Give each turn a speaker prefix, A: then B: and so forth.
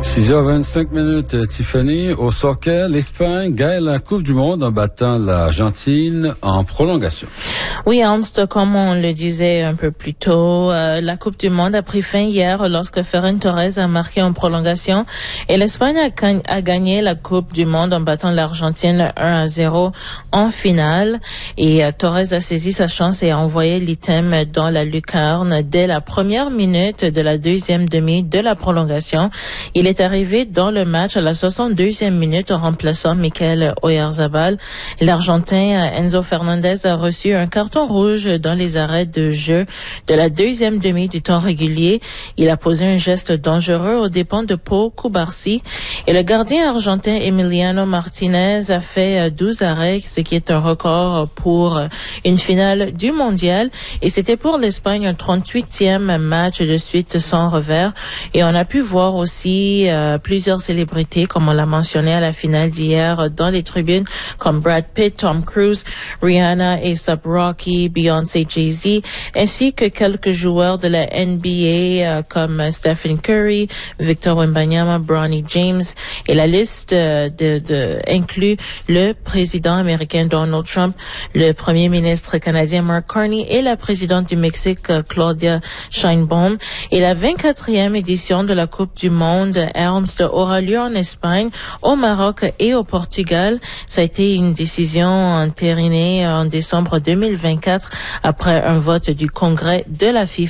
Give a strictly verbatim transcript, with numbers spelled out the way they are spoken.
A: six heures vingt-cinq minutes, Tiffany. Au soccer, l'Espagne gagne la Coupe du Monde en battant l'Argentine en prolongation.
B: Oui, Ernst, comme on le disait un peu plus tôt, euh, la Coupe du Monde a pris fin hier lorsque Ferran Torres a marqué en prolongation et l'Espagne a, a gagné la Coupe du Monde en battant l'Argentine un à zéro en finale. Et euh, Torres a saisi sa chance et a envoyé l'item dans la lucarne dès la première minute de la deuxième demi de la prolongation. Il est arrivé dans le match à la soixante-deuxième minute en remplaçant Mikel Oyarzabal. L'Argentin Enzo Fernandez a reçu un carton rouge dans les arrêts de jeu de la deuxième demi du temps régulier. Il a posé un geste dangereux aux dépens de Pau Cubarsí. Et le gardien argentin Emiliano Martinez a fait douze arrêts, ce qui est un record pour une finale du mondial. Et c'était pour l'Espagne un trente-huitième match de suite sans revers. Et on a pu voir aussi euh, plusieurs célébrités, comme on l'a mentionné à la finale d'hier, dans les tribunes, comme Brad Pitt, Tom Cruise, Rihanna, A$AP Rocky, Beyoncé, Jay-Z, ainsi que quelques joueurs de la N B A euh, comme Stephen Curry, Victor Wembanyama, Bronny James. Et la liste euh, de, de inclut le président américain Donald Trump, le premier ministre canadien Mark Carney et la présidente du Mexique Claudia Sheinbaum. Et la vingt-quatrième édition de la Coupe du Monde Ernst aura lieu en Espagne, au Maroc et au Portugal. Ça a été une décision entérinée en décembre deux mille vingt-quatre après un vote du Congrès de la FIFA.